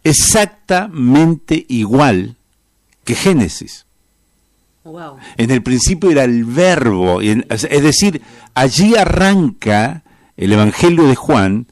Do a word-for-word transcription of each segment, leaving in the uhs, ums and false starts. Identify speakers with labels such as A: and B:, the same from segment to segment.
A: exactamente igual que Génesis.
B: Wow.
A: En el principio era el verbo, es decir, allí arranca el Evangelio de Juan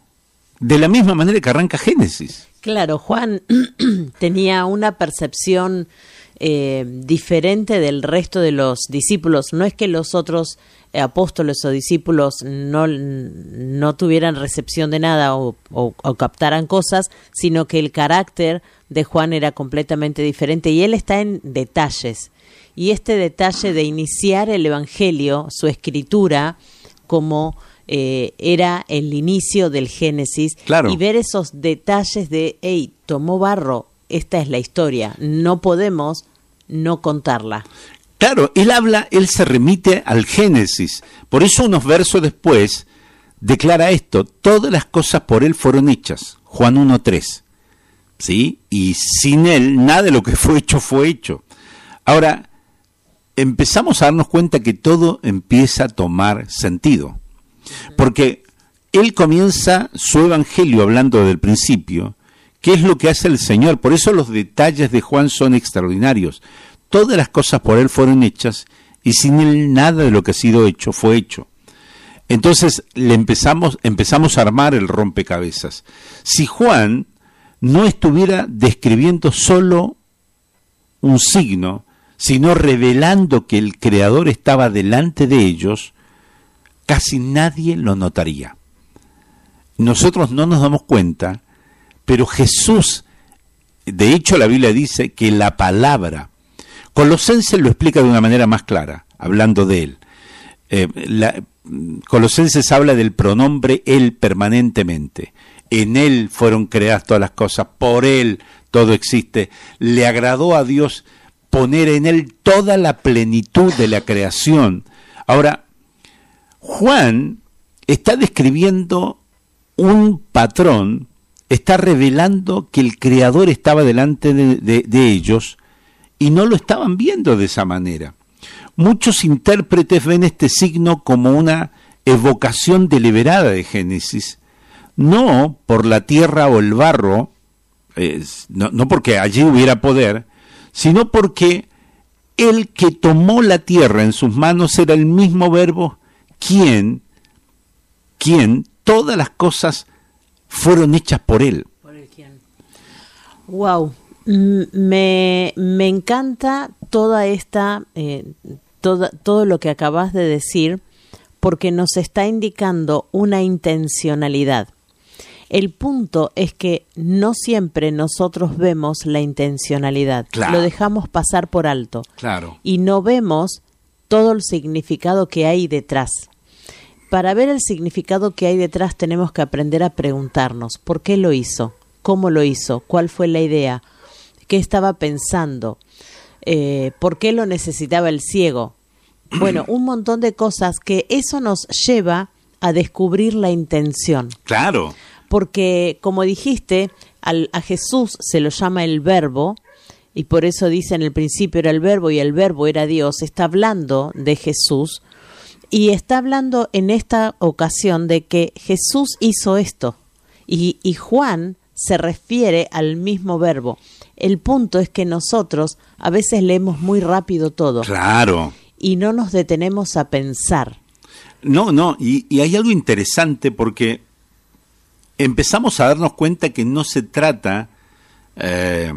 A: de la misma manera que arranca Génesis.
B: Claro, Juan tenía una percepción eh, diferente del resto de los discípulos. No es que los otros eh, apóstoles o discípulos no, no tuvieran recepción de nada o, o, o captaran cosas, sino que el carácter de Juan era completamente diferente y él está en detalles. Y este detalle de iniciar el Evangelio, su escritura, como eh, era el inicio del Génesis,
A: claro.
B: Y ver esos detalles de, hey, tomó barro, esta es la historia, no podemos no contarla.
A: Claro, él habla, él se remite al Génesis, por eso unos versos después declara esto: todas las cosas por él fueron hechas, Juan uno tres, ¿sí? Y sin él nada de lo que fue hecho fue hecho. Ahora, empezamos a darnos cuenta que todo empieza a tomar sentido, porque él comienza su evangelio hablando del principio, que es lo que hace el Señor. Por eso los detalles de Juan son extraordinarios. Todas las cosas por él fueron hechas y sin él nada de lo que ha sido hecho fue hecho. Entonces le empezamos, empezamos a armar el rompecabezas. Si Juan no estuviera describiendo solo un signo, sino revelando que el Creador estaba delante de ellos, casi nadie lo notaría. Nosotros no nos damos cuenta, pero Jesús, de hecho la Biblia dice que la palabra, Colosenses lo explica de una manera más clara, hablando de él. Eh, la, Colosenses habla del pronombre él permanentemente. En él fueron creadas todas las cosas, por él todo existe. Le agradó a Dios poner en él toda la plenitud de la creación. Ahora, Juan está describiendo un patrón, está revelando que el Creador estaba delante de, de, de ellos y no lo estaban viendo de esa manera. Muchos intérpretes ven este signo como una evocación deliberada de Génesis, no por la tierra o el barro, eh, no, no porque allí hubiera poder, sino porque el que tomó la tierra en sus manos era el mismo verbo quien, quien todas las cosas fueron hechas por él.
B: Por el quién. Wow, me, me encanta toda esta, eh, toda, todo lo que acabas de decir, porque nos está indicando una intencionalidad. El punto es que no siempre nosotros vemos la intencionalidad,
A: claro.
B: Lo dejamos pasar por alto,
A: claro.
B: Y no vemos todo el significado que hay detrás. Para ver el significado que hay detrás tenemos que aprender a preguntarnos ¿por qué lo hizo? ¿Cómo lo hizo? ¿Cuál fue la idea? ¿Qué estaba pensando? Eh, ¿Por qué lo necesitaba el ciego? Bueno, un montón de cosas que eso nos lleva a descubrir la intención.
A: Claro.
B: Porque, como dijiste, al, a Jesús se lo llama el Verbo, y por eso dice en el principio era el Verbo y el Verbo era Dios. Está hablando de Jesús y está hablando en esta ocasión de que Jesús hizo esto. Y, y Juan se refiere al mismo Verbo. El punto es que nosotros a veces leemos muy rápido todo.
A: Claro.
B: Y no nos detenemos a pensar.
A: No, no, y, y hay algo interesante porque empezamos a darnos cuenta que no se trata eh,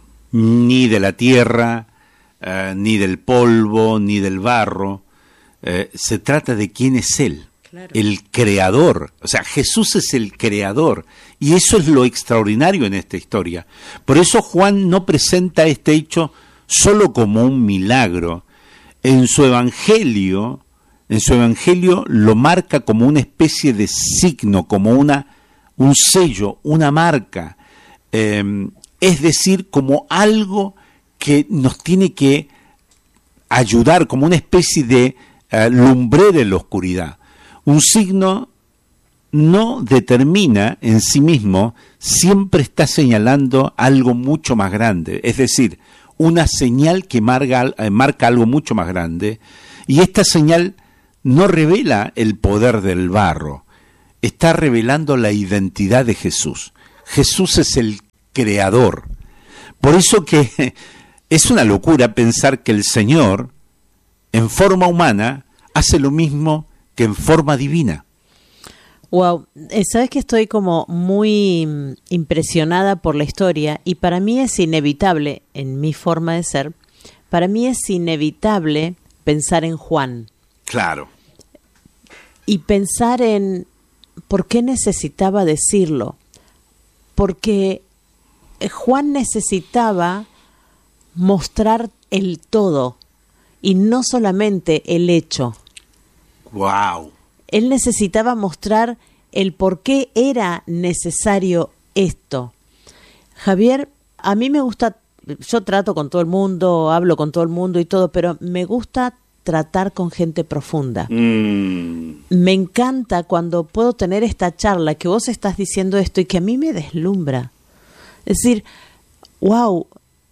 A: ni de la tierra, eh, ni del polvo, ni del barro, eh, se trata de quién es Él, claro. El Creador. O sea, Jesús es el Creador, y eso es lo extraordinario en esta historia. Por eso Juan no presenta este hecho solo como un milagro. En su evangelio, en su evangelio lo marca como una especie de signo, como una un sello, una marca, eh, es decir, como algo que nos tiene que ayudar, como una especie de uh, lumbrera en la oscuridad. Un signo no determina en sí mismo, siempre está señalando algo mucho más grande, es decir, una señal que marca, eh, marca algo mucho más grande, y esta señal no revela el poder del barro, está revelando la identidad de Jesús. Jesús es el creador. Por eso que es una locura pensar que el Señor, en forma humana, hace lo mismo que en forma divina.
B: Wow, sabes que estoy como muy impresionada por la historia y para mí es inevitable, en mi forma de ser, para mí es inevitable pensar en Juan.
A: Claro.
B: Y pensar en por qué necesitaba decirlo. Porque Juan necesitaba mostrar el todo y no solamente el hecho.
A: Wow.
B: Él necesitaba mostrar el por qué era necesario esto. Javier, a mí me gusta, yo trato con todo el mundo, hablo con todo el mundo y todo, pero me gusta tratar con gente profunda. Mm. Me encanta cuando puedo tener esta charla, que vos estás diciendo esto y que a mí me deslumbra. Es decir, wow,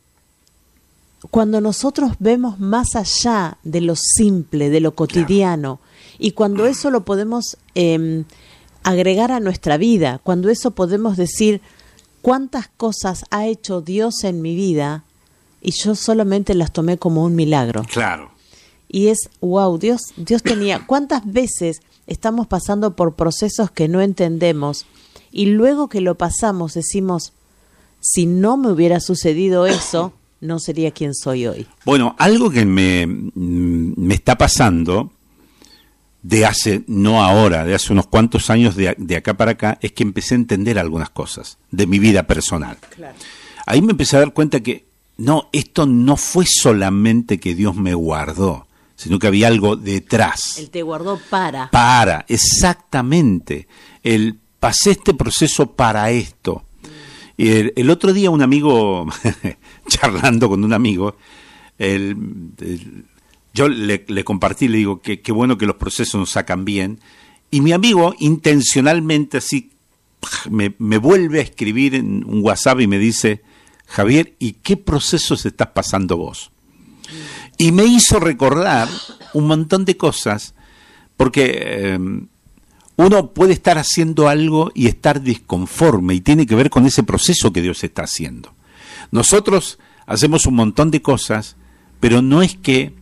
B: cuando nosotros vemos más allá de lo simple, de lo cotidiano, claro. Y cuando eso lo podemos eh, agregar a nuestra vida, cuando eso podemos decir cuántas cosas ha hecho Dios en mi vida y yo solamente las tomé como un milagro.
A: Claro.
B: Y es, wow, Dios, Dios tenía, ¿cuántas veces estamos pasando por procesos que no entendemos y luego que lo pasamos decimos, si no me hubiera sucedido eso, no sería quien soy hoy?
A: Bueno, algo que me, me está pasando de hace, no ahora, de hace unos cuantos años de, de acá para acá, es que empecé a entender algunas cosas de mi vida personal. Claro. Ahí me empecé a dar cuenta que, no, esto no fue solamente que Dios me guardó, sino que había algo detrás.
B: Él te guardó para.
A: Para, exactamente. El, pasé este proceso para esto. Mm. Y el, el otro día un amigo, charlando con un amigo, el... el yo le, le compartí, le digo que qué bueno que los procesos nos sacan bien. Y mi amigo, intencionalmente así, me, me vuelve a escribir en un WhatsApp y me dice, Javier, ¿y qué procesos estás pasando vos? Y me hizo recordar un montón de cosas, porque eh, uno puede estar haciendo algo y estar disconforme, y tiene que ver con ese proceso que Dios está haciendo. Nosotros hacemos un montón de cosas, pero no es que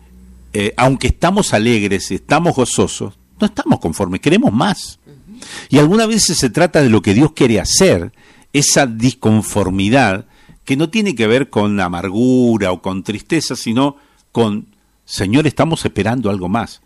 A: Eh, aunque estamos alegres, estamos gozosos, no estamos conformes, queremos más. Uh-huh. Y algunas veces se trata de lo que Dios quiere hacer, esa disconformidad que no tiene que ver con amargura o con tristeza, sino con, Señor, estamos esperando algo más.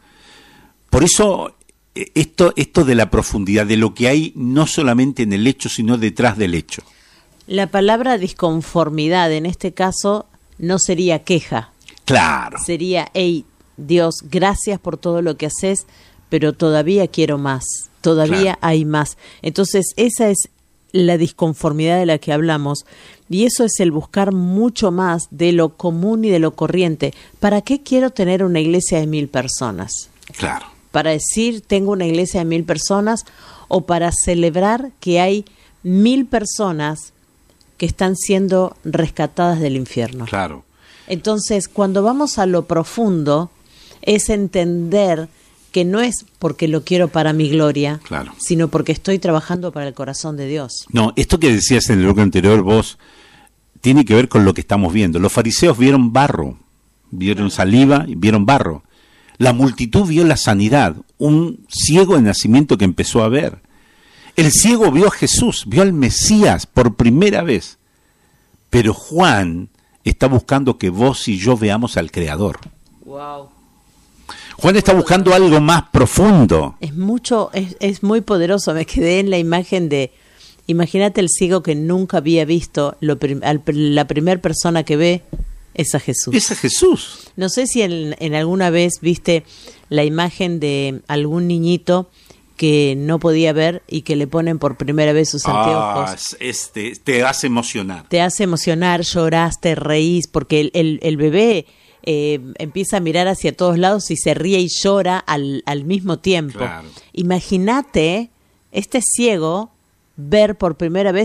A: Por eso, esto, esto de la profundidad, de lo que hay no solamente en el hecho, sino detrás del hecho.
B: La palabra disconformidad en este caso no sería queja.
A: Claro.
B: Sería, hey, Dios, gracias por todo lo que haces, pero todavía quiero más, todavía claro. hay más. Entonces, esa es la disconformidad de la que hablamos, y eso es el buscar mucho más de lo común y de lo corriente. ¿Para qué quiero tener una iglesia de mil personas?
A: Claro.
B: ¿Para decir, tengo una iglesia de mil personas, o para celebrar que hay mil personas que están siendo rescatadas del infierno?
A: Claro.
B: Entonces, cuando vamos a lo profundo, es entender que no es porque lo quiero para mi gloria, claro. sino porque estoy trabajando para el corazón de Dios.
A: No, esto que decías en el bloque anterior vos, tiene que ver con lo que estamos viendo. Los fariseos vieron barro, vieron saliva y vieron barro. La multitud vio la sanidad, un ciego de nacimiento que empezó a ver. El ciego vio a Jesús, vio al Mesías por primera vez. Pero Juan está buscando que vos y yo veamos al Creador.
B: Wow.
A: Juan está buscando algo más profundo.
B: Es mucho, es, es muy poderoso. Me quedé en la imagen de, imagínate el ciego que nunca había visto, lo prim, al, la primera persona que ve es a Jesús.
A: Es a Jesús.
B: No sé si en, en alguna vez viste la imagen de algún niñito que no podía ver y que le ponen por primera vez sus anteojos.
A: Ah, este, te hace emocionar.
B: Te hace emocionar, llorás, te reís, porque el, el, el bebé eh, empieza a mirar hacia todos lados y se ríe y llora al, al mismo tiempo. Claro. Imagínate este ciego ver por primera vez,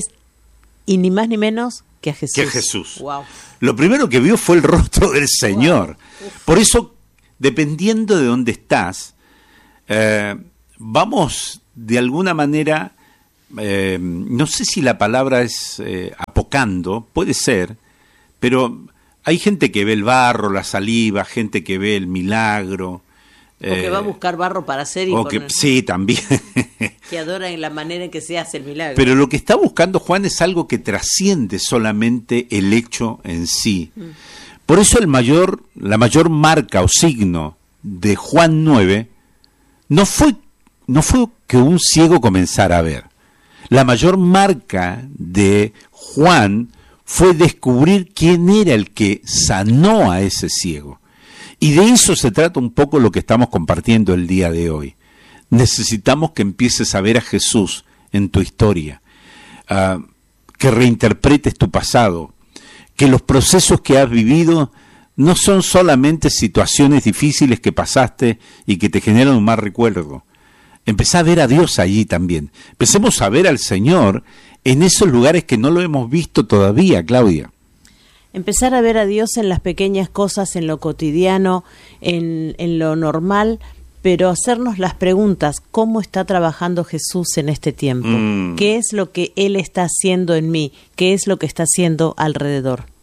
B: y ni más ni menos que a Jesús.
A: Que a Jesús.
B: Wow.
A: Lo primero que vio fue el rostro del Señor. Wow. Por eso, dependiendo de dónde estás, eh, vamos de alguna manera eh, no sé si la palabra es eh, apocando, puede ser, pero hay gente que ve el barro, la saliva, gente que ve el milagro.
B: O eh, que va a buscar barro para hacer y
A: o que, sí, también.
B: Que adora en la manera en que se hace el milagro.
A: Pero lo que está buscando Juan es algo que trasciende solamente el hecho en sí. Mm. Por eso el mayor, la mayor marca o signo de Juan nueve no fue, no fue que un ciego comenzara a ver. La mayor marca de Juan fue descubrir quién era el que sanó a ese ciego. Y de eso se trata un poco lo que estamos compartiendo el día de hoy. Necesitamos que empieces a ver a Jesús en tu historia, uh, que reinterpretes tu pasado, que los procesos que has vivido no son solamente situaciones difíciles que pasaste y que te generan un mal recuerdo. Empezá a ver a Dios allí también. Empecemos a ver al Señor en esos lugares que no lo hemos visto todavía, Claudia.
B: Empezar a ver a Dios en las pequeñas cosas, en lo cotidiano, en, en lo normal, pero hacernos las preguntas, ¿cómo está trabajando Jesús en este tiempo? Mm. ¿Qué es lo que Él está haciendo en mí? ¿Qué es lo que está haciendo alrededor?